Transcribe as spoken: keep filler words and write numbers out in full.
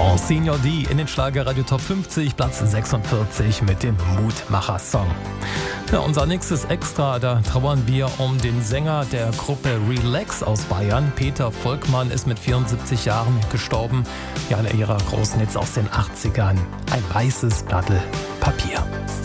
Senior D in den Schlagerradio Top fünfzig, Platz sechsundvierzig mit dem Mutmacher-Song. Ja, unser nächstes Extra, da trauern wir um den Sänger der Gruppe Relax aus Bayern. Peter Volkmann ist mit vierundsiebzig Jahren gestorben. Ja, einer ihrer großen Hits aus den achtzigern. Ein weißes Blatt Papier.